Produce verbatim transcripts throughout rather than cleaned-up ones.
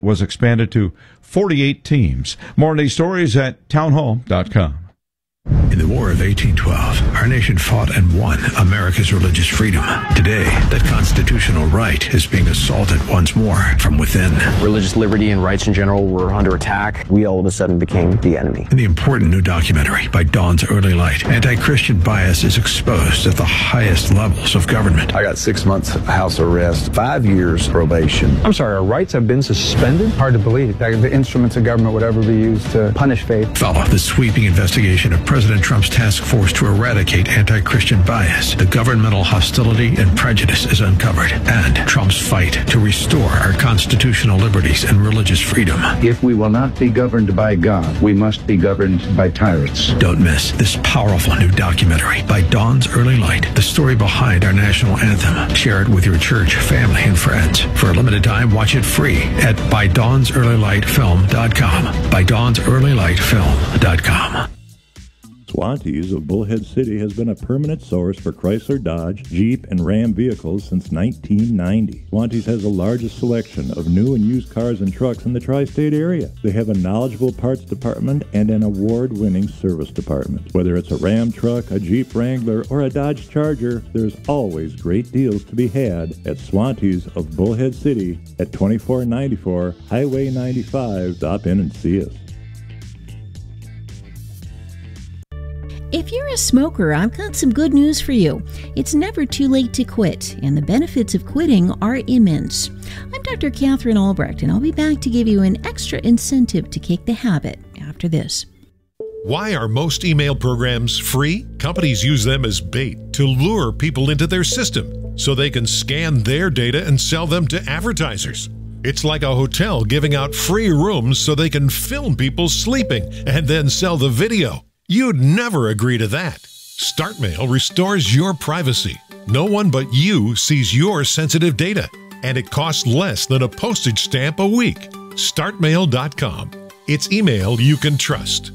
was expanded to forty-eight teams. More on these stories at townhall dot com. In the War of eighteen twelve, our nation fought and won America's religious freedom. Today, that constitutional right is being assaulted once more from within. Religious liberty and rights in general were under attack. We all of a sudden became the enemy. In the important new documentary by Dawn's Early Light, anti-Christian bias is exposed at the highest levels of government. I got six months house arrest, five years probation. I'm sorry, our rights have been suspended? Hard to believe that the instruments of government would ever be used to punish faith. Follow the sweeping investigation of President Trump's task force to eradicate anti-Christian bias. The governmental hostility and prejudice is uncovered, and Trump's fight to restore our constitutional liberties and religious freedom. If we will not be governed by God, we must be governed by tyrants. Don't miss this powerful new documentary by Dawn's Early Light, the story behind our national anthem. Share it with your church, family, and friends. For a limited time, watch it free at by dawns early light film dot com. by dawns early light film dot com. Swantees of Bullhead City has been a permanent source for Chrysler, Dodge, Jeep, and Ram vehicles since nineteen ninety. Swantees has the largest selection of new and used cars and trucks in the tri-state area. They have a knowledgeable parts department and an award-winning service department. Whether it's a Ram truck, a Jeep Wrangler, or a Dodge Charger, there's always great deals to be had at Swantees of Bullhead City at twenty-four ninety-four Highway ninety-five. Stop in and see us. If you're a smoker, I've got some good news for you. It's never too late to quit, and the benefits of quitting are immense. I'm Doctor Catherine Albrecht, and I'll be back to give you an extra incentive to kick the habit after this. Why are most email programs free? Companies use them as bait to lure people into their system so they can scan their data and sell them to advertisers. It's like a hotel giving out free rooms so they can film people sleeping and then sell the video. You'd never agree to that. StartMail restores your privacy. No one but you sees your sensitive data, and it costs less than a postage stamp a week. start mail dot com. It's email you can trust.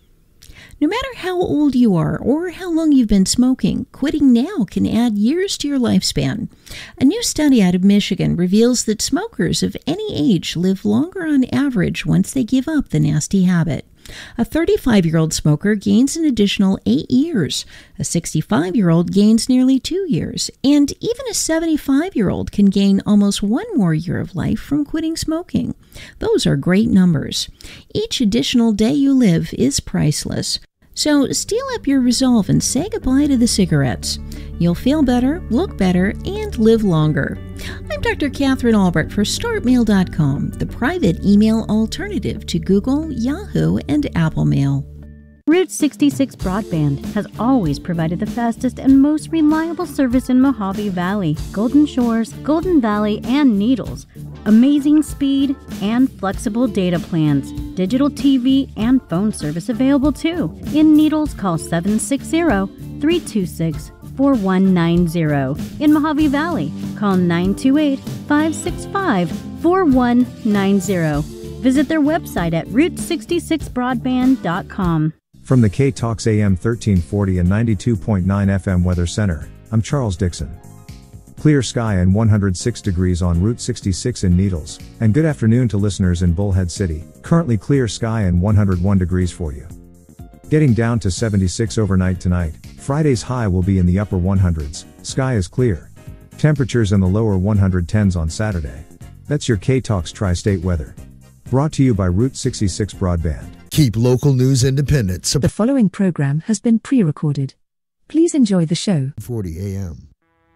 No matter how old you are or how long you've been smoking, quitting now can add years to your lifespan. A new study out of Michigan reveals that smokers of any age live longer on average once they give up the nasty habit. A thirty-five-year-old smoker gains an additional eight years. A sixty-five-year-old gains nearly two years. And even a seventy-five-year-old can gain almost one more year of life from quitting smoking. Those are great numbers. Each additional day you live is priceless. So steel up your resolve and say goodbye to the cigarettes. You'll feel better, look better, and live longer. I'm Doctor Catherine Albrecht for start mail dot com, the private email alternative to Google, Yahoo, and Apple Mail. Route sixty-six Broadband has always provided the fastest and most reliable service in Mojave Valley, Golden Shores, Golden Valley, and Needles. Amazing speed and flexible data plans. Digital T V and phone service available too. In Needles, call seven six zero, three two six, four one nine zero. In Mojave Valley, call nine two eight, five six five, four one nine zero. Visit their website at route sixty-six broadband dot com. From the K-Talks A M thirteen forty and ninety-two point nine F M Weather Center, I'm Charles Dixon. Clear sky and one hundred six degrees on Route sixty-six in Needles, and good afternoon to listeners in Bullhead City. Currently clear sky and one hundred one degrees for you. Getting down to seventy-six overnight tonight. Friday's high will be in the upper hundreds. Sky is clear. Temperatures in the lower one hundred tens on Saturday. That's your K-Talks Tri-State weather. Brought to you by Route sixty-six Broadband. Keep local news independent. The following program has been pre-recorded. Please enjoy the show. forty A M.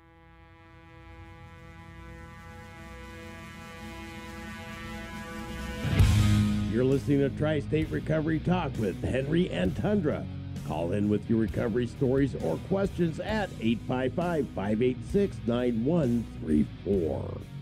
You're listening to Tri-State Recovery Talk with Henry and Tundra. Call in with your recovery stories or questions at eight five five, five eight six, nine one three four.